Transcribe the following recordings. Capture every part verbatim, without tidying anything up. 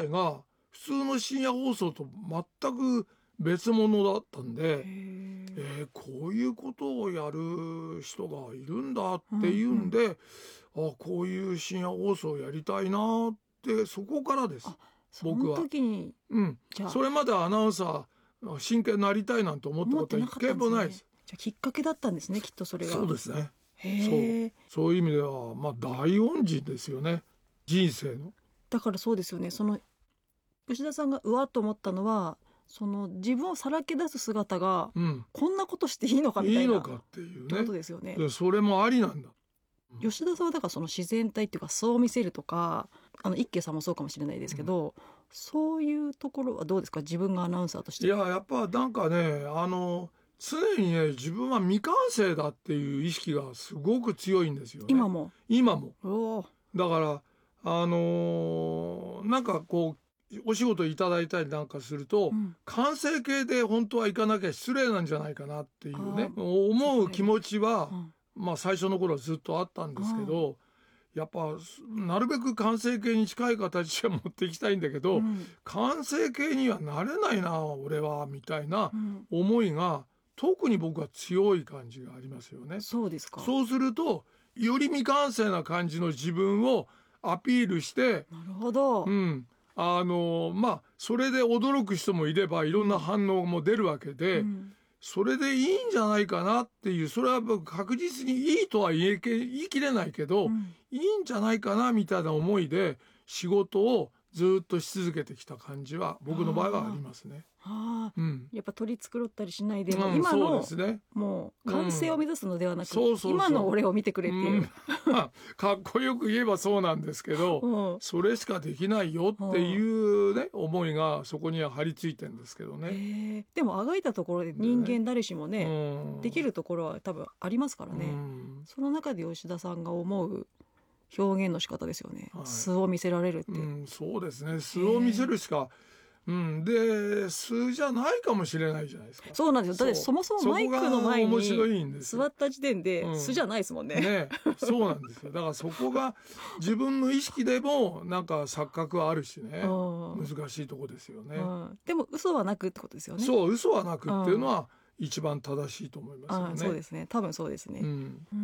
体が普通の深夜放送と全く別物だったんで、えー、こういうことをやる人がいるんだっていうんで、うんうん、あこういう深夜放送をやりたいなってそこからです。僕は。 その時に、 うん、それまでアナウンサー真剣になりたいなんて思ったことは一回もないです。 じゃあきっかけだったんですね、きっとそれが。 そうですね。へそう、そういう意味では、まあ、大恩人ですよね、人生の。 だからそうですよね。その吉田さんがうわっと思ったのは、その自分をさらけ出す姿が、うん、こんなことしていいのかみたいな、 いいのかっていうね、 ことですよね。 それもありなんだ。 吉田さんはだからその自然体っていうか素を見せるとか、あの一慶さんもそうかもしれないですけど、うん、そういうところはどうですか、自分がアナウンサーとして。 いややっぱなんかね、あの常にね、自分は未完成だっていう意識がすごく強いんですよね。 今も今もだからあのー、なんかこうお仕事いただいたりなんかすると、うん、完成形で本当は行かなきゃ失礼なんじゃないかなっていうね思う気持ちは、うん、まあ最初の頃はずっとあったんですけど、やっぱなるべく完成形に近い形で持っていきたいんだけど、うん、完成形にはなれないな俺はみたいな思いが、うん、特に僕は強い感じがありますよね。 そうですか。 そうするとより未完成な感じの自分をアピールして、 なるほど、 うん、あのまあそれで驚く人もいればいろんな反応も出るわけで、うん、それでいいんじゃないかなっていう、それは僕確実にいいとは言い言い切れないけど、うん、いいんじゃないかなみたいな思いで仕事をずっとし続けてきた感じは僕の場合はありますね。 はあ、うん、やっぱ取り繕ったりしないで、 うん、 今のそうですね、 もう完成を目指すのではなく、 うん、そうそうそう、 今の俺を見てくれっていう、うん、 かっこよく言えばそうなんですけど、うん、それしかできないよっていうね、思いがそこには張り付いてるんですけどね。 へでもあがいたところで人間誰しもね、ね、できるところは多分ありますからね、うん、その中で吉田さんが思う表現の仕方ですよね、はい、素を見せられるって、うん、 そうですね、素を見せるしか、うん、で素じゃないかもしれないじゃないですか。 そうなんですよ。だってそもそもマイクの前に座った時点でうん、 素じゃないですもんね。 ね、そうなんですよ。だからそこが自分の意識でもなんか錯覚はあるしね、難しいとこですよね、うん、 でも嘘はなくってことですよね。 そう、嘘はなくっていうのは一番正しいと思いますよね、うん、 そうですね、多分そうですね、うんうん、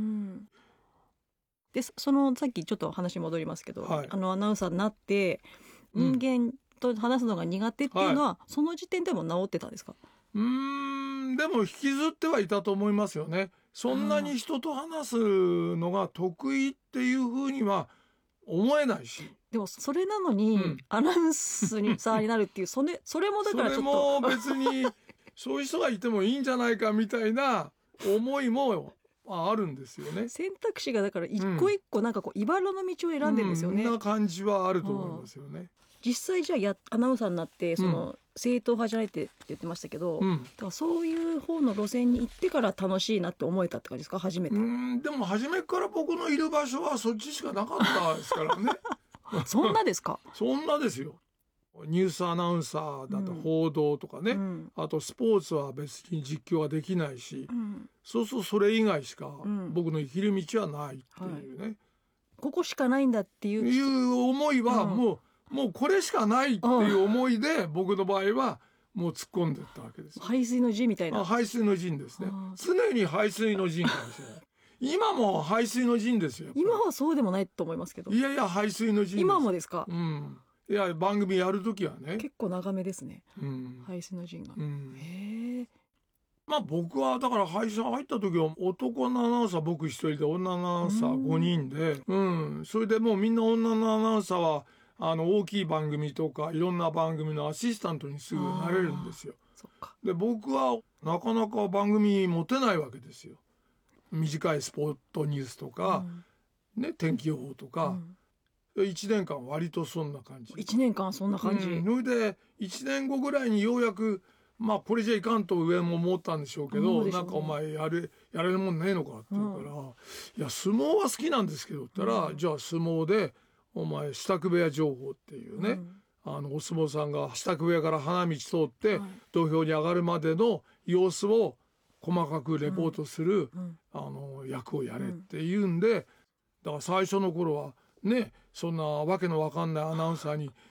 でそのさっきちょっと話戻りますけど、はい、あのアナウンサーになって人間と話すのが苦手っていうのは、はい、その時点でも治ってたんですか？ うーん、でも引きずってはいたと思いますよね。そんなに人と話すのが得意っていうふうには思えないし。 でもそれなのに、うん、アナウンスにさになるっていうそれ、それもだからちょっとそれも別にそういう人がいてもいいんじゃないかみたいな思いもあるんですよね。 選択肢がだから一個一個なんかこう茨の道を選んでるんですよね、 うん、そんな感じはあると思いますよね。 実際じゃあやアナウンサーになってその、うん、正統派じゃないって言ってましたけど、うん、だからそういう方の路線に行ってから楽しいなって思えたって感じですか、初めて。 うん、でも初めから僕のいる場所はそっちしかなかったですからねそんなですか？ そんなですよ。ニュースアナウンサーだと報道とかね、うん、あとスポーツは別に実況はできないし、うん、そうするとそれ以外しか僕の生きる道はないっていうね、はい、 ここしかないんだっていういう思いはもう、うん、もうこれしかないっていう思いで僕の場合はもう突っ込んでいったわけです。 排水の陣みたいな。 排水の陣ですね。常に排水の陣かもしれない今も排水の陣ですよ。 今はそうでもないと思いますけど。 いやいや排水の陣です。 今もですか？ うん、いや番組やるときはね結構長めですね、うん、排水の陣が、うん、へえ。 まあ僕はだから会社入った時は男のアナウンサー僕一人で女のアナウンサーごにんで、うん、それでもうみんな女のアナウンサーはあの大きい番組とかいろんな番組のアシスタントにすぐなれるんですよ。 そっか。で僕はなかなか番組持てないわけですよ。短いスポットニュースとか、うん、ね、天気予報とか、うん、いちねんかん割とそんな感じ。 いちねんかんそんな感じ、うん、 それでいちねんごぐらいにようやくまあこれじゃいかんと上も思ったんでしょうけど、ね、なんかお前やれやれるもんねえのかって言うから、うん、いや相撲は好きなんですけどって言ったら、うん、じゃあ相撲でお前支度部屋情報っていうね、うん、あのお相撲さんが支度部屋から花道通って、はい、土俵に上がるまでの様子を細かくレポートする、うん、あの役をやれって言うんで、だから最初の頃はね、そんなわけのわかんないアナウンサーに